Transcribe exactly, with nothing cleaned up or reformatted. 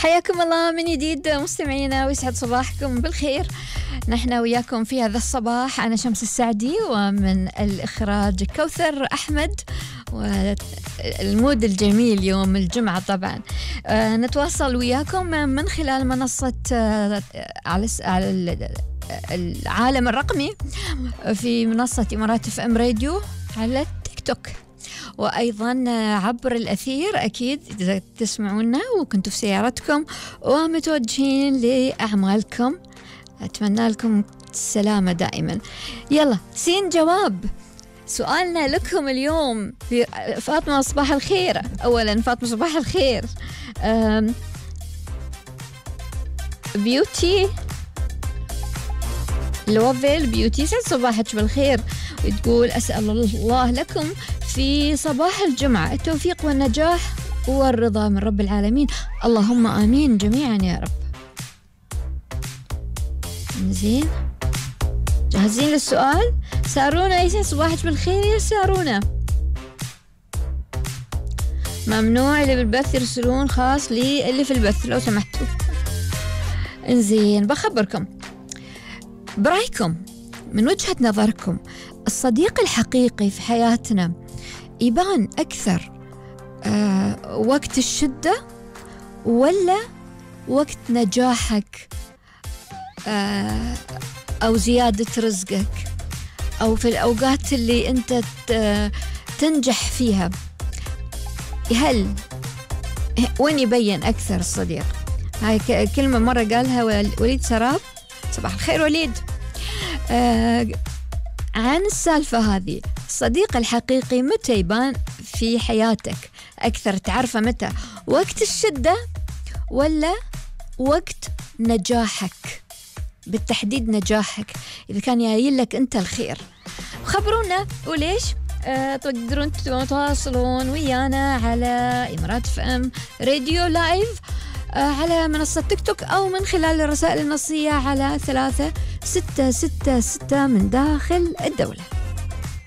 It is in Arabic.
حياكم الله من جديد مستمعينا، ويسعد صباحكم بالخير. نحن وياكم في هذا الصباح، أنا شمس السعدي، ومن الإخراج كوثر أحمد، والمود الجميل يوم الجمعة طبعا. آه نتواصل وياكم من خلال منصة آه على العالم الرقمي في منصة إمارات اف ام راديو على التيك توك، وأيضا عبر الأثير أكيد إذا تسمعونا وكنتوا في سيارتكم ومتوجهين لأعمالكم. أتمنى لكم السلامة دائما. يلا سين جواب سؤالنا لكم اليوم في فاطمة صباح الخير. أولا فاطمة صباح الخير. بيوتي لوفيل بيوتي سعد صباحك بالخير، وتقول أسأل الله لكم في صباح الجمعة التوفيق والنجاح والرضا من رب العالمين، اللهم آمين جميعا يا رب. زين، جاهزين للسؤال؟ سارونا يسعد صباحك بالخير يا سارونا. ممنوع اللي بالبث يرسلون خاص لي اللي في البث لو سمحتوا. انزين، بخبركم برأيكم من وجهة نظركم الصديق الحقيقي في حياتنا يبان أكثر آه وقت الشدة ولا وقت نجاحك آه أو زيادة رزقك أو في الأوقات اللي أنت تنجح فيها؟ هل وين يبين أكثر الصديق؟ هاي كلمة مرة قالها وليد سراب، صباح الخير وليد، آه عن السالفة هذه. الصديق الحقيقي متى يبان في حياتك أكثر؟ تعرفه متى؟ وقت الشدة ولا وقت نجاحك؟ بالتحديد نجاحك، إذا كان يايل لك أنت الخير. خبرونا وليش. آه تقدرون تتواصلون ويانا على إمارات اف ام راديو لايف على منصة تيك توك، أو من خلال الرسائل النصية على ثلاثة ستة ستة ستة من داخل الدولة.